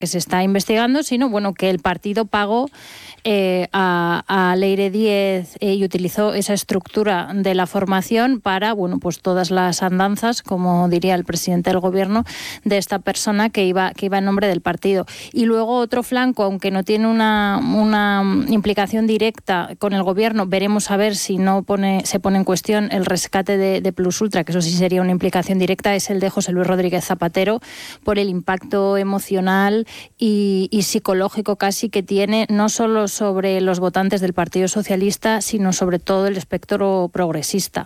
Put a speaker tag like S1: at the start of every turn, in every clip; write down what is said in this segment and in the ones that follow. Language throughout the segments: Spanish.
S1: que se está investigando, sino bueno, que el partido pagó a Leire Díez y utilizó esa estructura de la formación para bueno, pues todas las andanzas, como diría el presidente del gobierno, de esta persona que iba en nombre del partido. Y luego otro flanco, aunque no tiene una implicación directa con el gobierno, veremos a ver si no se pone en cuestión el rescate de Plus Ultra, que eso sí sería una implicación directa, es el de José Luis Rodríguez Zapatero, por el impacto emocional y psicológico casi que tiene, no solo sobre los votantes del Partido Socialista, sino sobre todo el espectro progresista.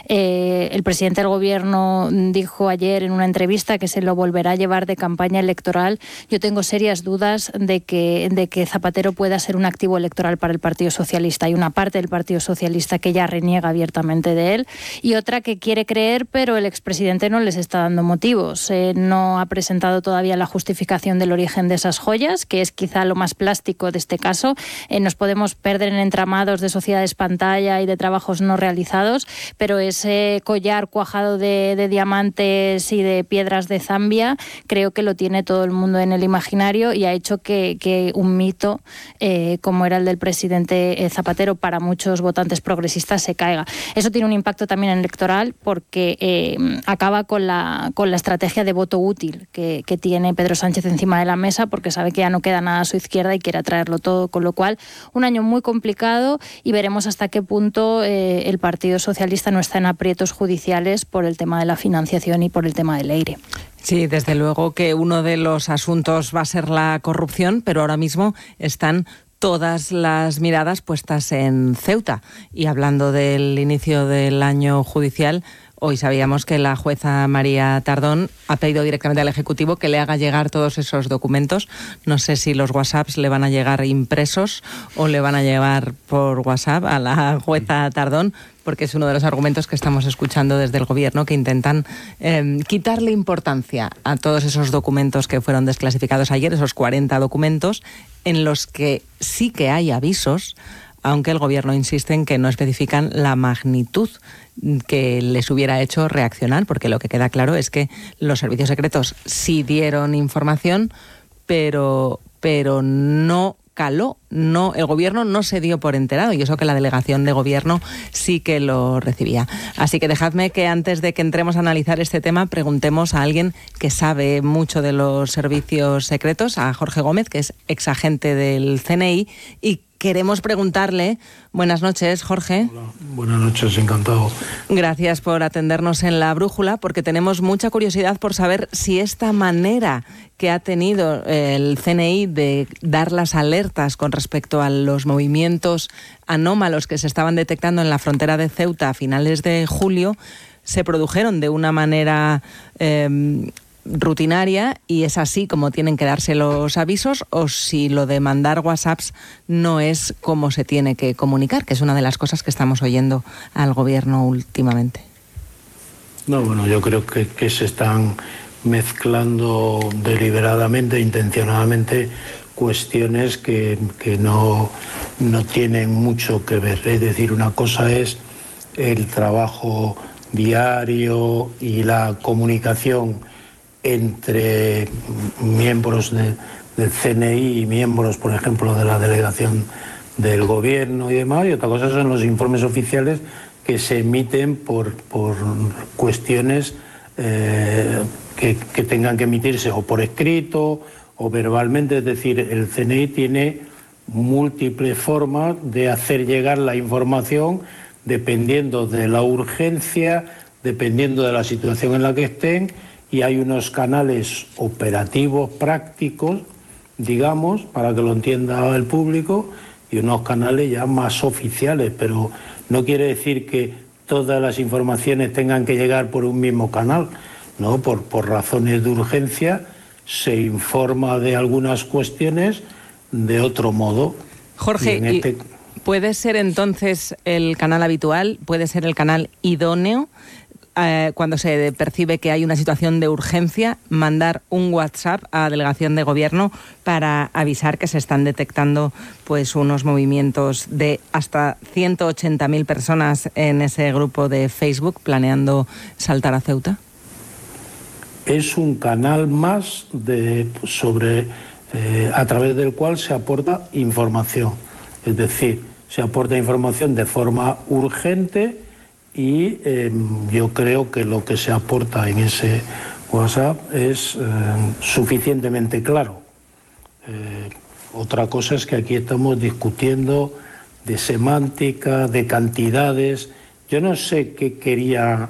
S1: El presidente del gobierno dijo ayer en una entrevista que se lo volverá a llevar de campaña electoral. Yo tengo serias dudas de que Zapatero pueda ser un activo electoral para el Partido Socialista. Hay una parte del Partido Socialista que ya reniega abiertamente de él y otra que quiere creer, pero el expresidente no les está dando motivos. No ha presentado todavía la justificación del origen de esas joyas, que es quizá lo más plástico de este caso. Nos podemos perder en entramados de sociedades pantalla y de trabajos no realizados, pero ese collar cuajado de diamantes y de piedras de Zambia creo que lo tiene todo el mundo en el imaginario y ha hecho que un mito como era el del presidente Zapatero para muchos votantes progresistas se caiga. Eso tiene un impacto también electoral porque acaba con la estrategia de voto útil que tiene Pedro Sánchez encima de la mesa, porque sabe que ya no queda nada a su izquierda y quiere atraerlo todo, con lo cual un año muy complicado y veremos hasta qué punto el Partido Socialista no está en aprietos judiciales por el tema de la financiación y por el tema del Leire.
S2: Sí, desde luego que uno de los asuntos va a ser la corrupción, pero ahora mismo están todas las miradas puestas en Ceuta. Y hablando del inicio del año judicial, hoy sabíamos que la jueza María Tardón ha pedido directamente al Ejecutivo que le haga llegar todos esos documentos. No sé si los WhatsApps le van a llegar impresos o le van a llegar por WhatsApp a la jueza Tardón, porque es uno de los argumentos que estamos escuchando desde el Gobierno, que intentan quitarle importancia a todos esos documentos que fueron desclasificados ayer, esos 40 documentos, en los que sí que hay avisos, aunque el Gobierno insiste en que no especifican la magnitud que les hubiera hecho reaccionar, porque lo que queda claro es que los servicios secretos sí dieron información, pero no caló, el Gobierno no se dio por enterado, y eso que la delegación de Gobierno sí que lo recibía. Así que dejadme que antes de que entremos a analizar este tema preguntemos a alguien que sabe mucho de los servicios secretos, a Jorge Gómez, que es exagente del CNI, y queremos preguntarle. Buenas noches, Jorge.
S3: Hola, buenas noches, encantado.
S2: Gracias por atendernos en La Brújula, porque tenemos mucha curiosidad por saber si esta manera que ha tenido el CNI de dar las alertas con respecto a los movimientos anómalos que se estaban detectando en la frontera de Ceuta a finales de julio se produjeron de una manera rutinaria y es así como tienen que darse los avisos, o si lo de mandar WhatsApps no es como se tiene que comunicar, que es una de las cosas que estamos oyendo al Gobierno últimamente.
S3: No, bueno, yo creo que se están mezclando deliberadamente, intencionadamente, cuestiones que no tienen mucho que ver. Es decir, una cosa es el trabajo diario y la comunicación entre miembros del CNI y miembros, por ejemplo, de la delegación del Gobierno y demás, y otra cosa son los informes oficiales que se emiten por cuestiones que tengan que emitirse o por escrito o verbalmente. Es decir, el CNI tiene múltiples formas de hacer llegar la información dependiendo de la urgencia, dependiendo de la situación en la que estén, y hay unos canales operativos prácticos, digamos, para que lo entienda el público, y unos canales ya más oficiales, pero no quiere decir que todas las informaciones tengan que llegar por un mismo canal, ¿no? Por razones de urgencia se informa de algunas cuestiones de otro modo.
S2: Jorge, ¿puede ser entonces el canal habitual, puede ser el canal idóneo, cuando se percibe que hay una situación de urgencia, mandar un WhatsApp a la delegación de Gobierno para avisar que se están detectando pues unos movimientos de hasta 180.000 personas en ese grupo de Facebook planeando saltar a Ceuta?
S3: Es un canal más sobre a través del cual se aporta información. Es decir, se aporta información de forma urgente y yo creo que lo que se aporta en ese WhatsApp es suficientemente claro. Otra cosa es que aquí estamos discutiendo de semántica, de cantidades. Yo no sé qué querían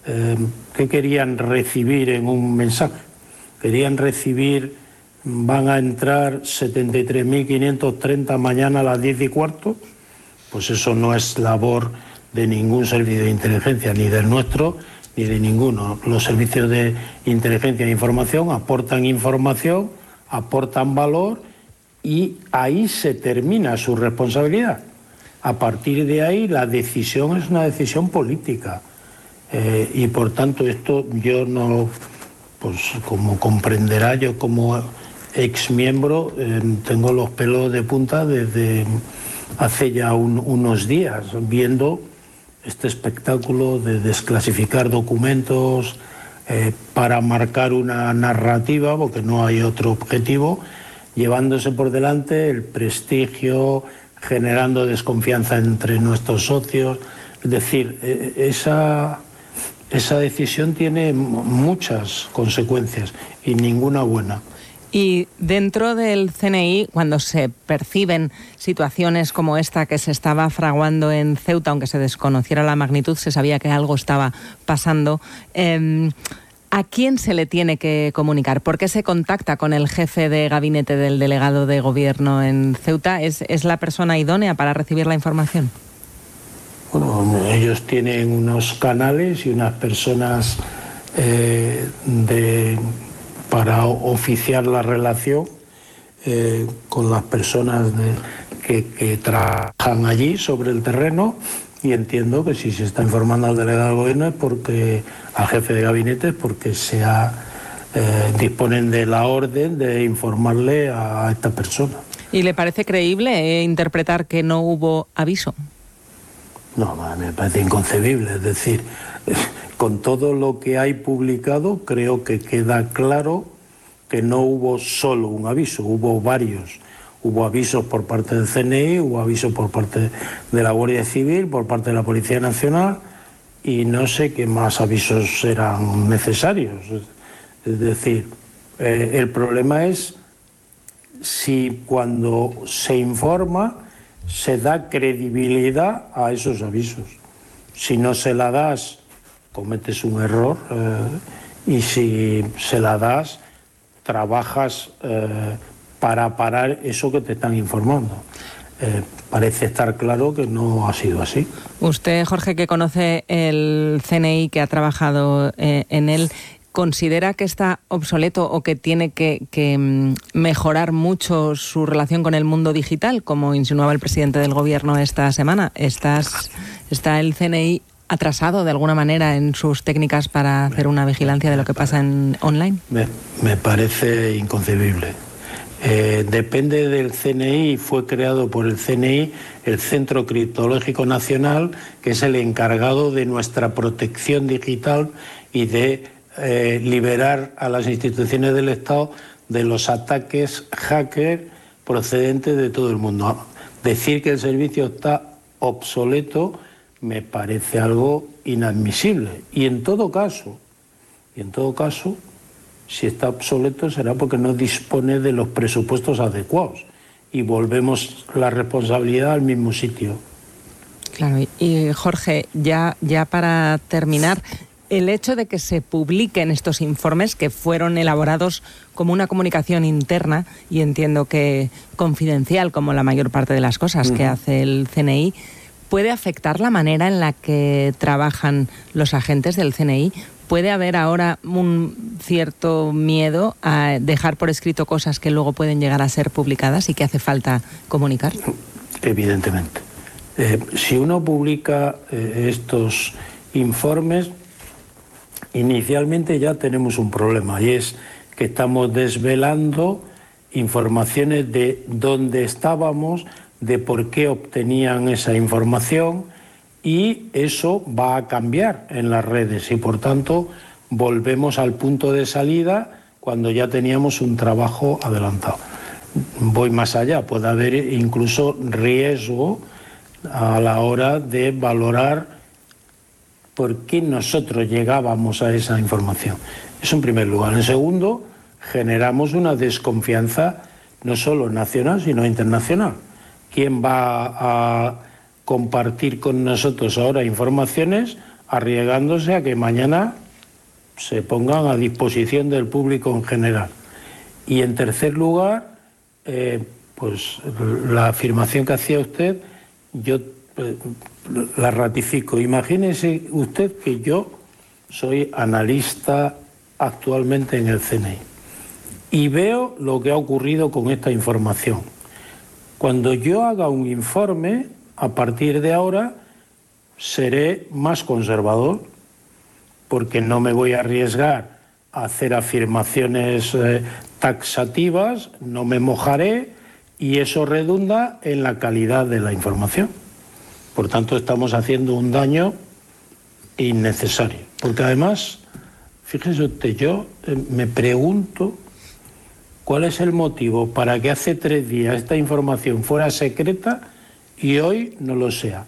S3: recibir en un mensaje. Querían recibir, van a entrar 73.530 mañana a las 10:15. Pues eso no es labor de ningún servicio de inteligencia, ni del nuestro, ni de ninguno. Los servicios de inteligencia e información, aportan valor y ahí se termina su responsabilidad. A partir de ahí la decisión es una decisión política y por tanto esto yo no, pues como comprenderá, yo como exmiembro tengo los pelos de punta desde hace ya unos días viendo este espectáculo de desclasificar documentos para marcar una narrativa, porque no hay otro objetivo, llevándose por delante el prestigio, generando desconfianza entre nuestros socios. Es decir, esa decisión tiene muchas consecuencias y ninguna buena.
S2: Y dentro del CNI, cuando se perciben situaciones como esta que se estaba fraguando en Ceuta, aunque se desconociera la magnitud, se sabía que algo estaba pasando, ¿a quién se le tiene que comunicar? ¿Por qué se contacta con el jefe de gabinete del delegado de gobierno en Ceuta? ¿Es la persona idónea para recibir la información?
S3: Bueno, ellos tienen unos canales y unas personas para oficiar la relación con las personas que trabajan allí sobre el terreno, y entiendo que si se está informando al delegado del gobierno es porque al jefe de gabinete es porque disponen de la orden de informarle a esta persona.
S2: ¿Y le parece creíble interpretar que no hubo aviso?
S3: No, me parece inconcebible. Es decir, con todo lo que hay publicado, creo que queda claro que no hubo solo un aviso, hubo varios. Hubo avisos por parte del CNI, hubo avisos por parte de la Guardia Civil, por parte de la Policía Nacional, y no sé qué más avisos eran necesarios. Es decir, el problema es si cuando se informa se da credibilidad a esos avisos. Si no se la das, cometes un error, y si se la das, trabajas para parar eso que te están informando. Parece estar claro que no ha sido así.
S2: Usted, Jorge, que conoce el CNI, que ha trabajado en él, ¿considera que está obsoleto o que tiene que mejorar mucho su relación con el mundo digital, como insinuaba el presidente del gobierno esta semana? ¿Está el CNI atrasado de alguna manera en sus técnicas para hacer una vigilancia de lo que pasa en online?
S3: Me parece inconcebible. Depende del CNI, fue creado por el CNI el Centro Criptológico Nacional, que es el encargado de nuestra protección digital y de liberar a las instituciones del Estado de los ataques hacker procedentes de todo el mundo. Decir que el servicio está obsoleto me parece algo inadmisible. Y en todo caso, si está obsoleto será porque no dispone de los presupuestos adecuados. Y volvemos la responsabilidad al mismo sitio.
S2: Claro, y Jorge, ya para terminar, el hecho de que se publiquen estos informes que fueron elaborados como una comunicación interna, y entiendo que confidencial, como la mayor parte de las cosas que hace el CNI, ¿puede afectar la manera en la que trabajan los agentes del CNI? ¿Puede haber ahora un cierto miedo a dejar por escrito cosas que luego pueden llegar a ser publicadas y que hace falta comunicar?
S3: Evidentemente. Si uno publica estos informes, inicialmente ya tenemos un problema, y es que estamos desvelando informaciones de dónde estábamos, de por qué obtenían esa información, y eso va a cambiar en las redes y por tanto volvemos al punto de salida cuando ya teníamos un trabajo adelantado. voy más allá, puede haber incluso riesgo a la hora de valorar por qué nosotros llegábamos a esa información. Eso en primer lugar. En segundo, generamos una desconfianza no solo nacional, sino internacional. ¿Quién va a compartir con nosotros ahora informaciones arriesgándose a que mañana se pongan a disposición del público en general? Y en tercer lugar, pues la afirmación que hacía usted, yo la ratifico. Imagínese usted que yo soy analista actualmente en el CNI y veo lo que ha ocurrido con esta información. Cuando yo haga un informe, a partir de ahora, seré más conservador, porque no me voy a arriesgar a hacer afirmaciones taxativas, no me mojaré y eso redunda en la calidad de la información. Por tanto, estamos haciendo un daño innecesario. Porque además, fíjese usted, yo me pregunto cuál es el motivo para que hace 3 días esta información fuera secreta y hoy no lo sea.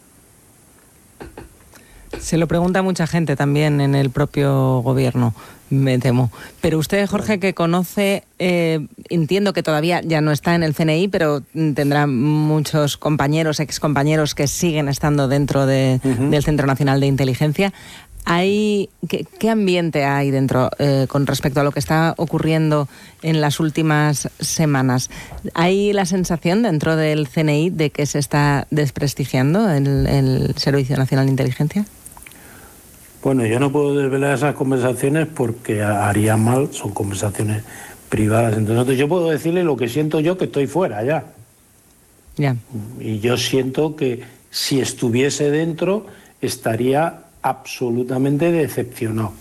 S2: Se lo pregunta mucha gente también en el propio gobierno, me temo. Pero usted, Jorge, que conoce, entiendo que todavía ya no está en el CNI, pero tendrá muchos compañeros, excompañeros que siguen estando dentro del Centro Nacional de Inteligencia. ¿Qué ambiente hay dentro con respecto a lo que está ocurriendo en las últimas semanas? ¿Hay la sensación dentro del CNI de que se está desprestigiando el Servicio Nacional de Inteligencia?
S3: Bueno, yo no puedo desvelar esas conversaciones porque haría mal, son conversaciones privadas entre nosotros. Yo puedo decirle lo que siento yo, que estoy fuera ya.
S2: Ya.
S3: Y yo siento que si estuviese dentro estaría absolutamente decepcionado.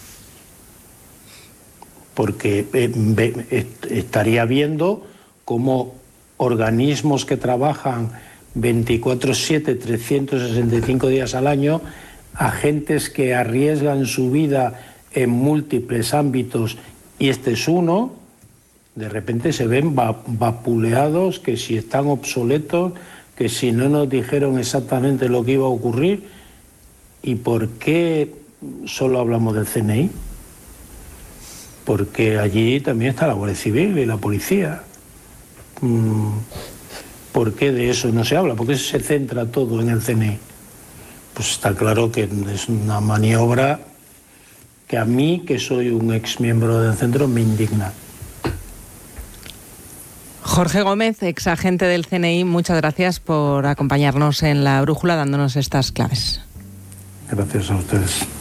S3: Porque estaría viendo cómo organismos que trabajan 24/7, 365 días al año, agentes que arriesgan su vida en múltiples ámbitos, y este es uno, de repente se ven vapuleados, que si están obsoletos, que si no nos dijeron exactamente lo que iba a ocurrir. ¿Y por qué solo hablamos del CNI? Porque allí también está la Guardia Civil y la policía. ¿Por qué de eso no se habla? ¿Por qué se centra todo en el CNI? Pues está claro que es una maniobra que a mí, que soy un exmiembro del centro, me indigna.
S2: Jorge Gómez, exagente del CNI, muchas gracias por acompañarnos en La Brújula dándonos estas claves.
S3: Gracias a ustedes.